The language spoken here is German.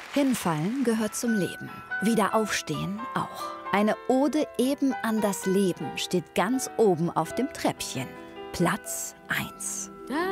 Hinfallen gehört zum Leben. Wieder aufstehen auch. Eine Ode eben an das Leben steht ganz oben auf dem Treppchen. Platz 1.